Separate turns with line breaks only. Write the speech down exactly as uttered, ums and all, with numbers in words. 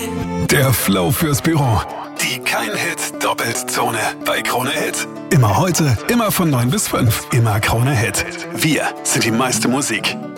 Der Flow fürs Büro. Die Kein-Hit-Doppeltzone bei Krone Hit. Immer heute, immer von neun bis fünf. Immer Krone Hit. Wir sind die meiste Musik.